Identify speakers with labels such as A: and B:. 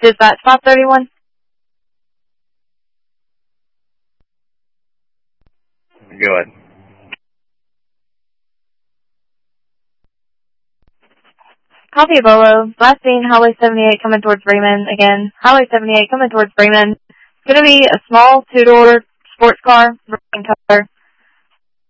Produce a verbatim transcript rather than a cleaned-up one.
A: Dispatch five thirty-one.
B: Go ahead.
A: Copy Bolo. Last seen Highway seventy-eight coming towards Bremen. Again, Highway seventy-eight coming towards Bremen. It's going to be a small two-door sports car, green color.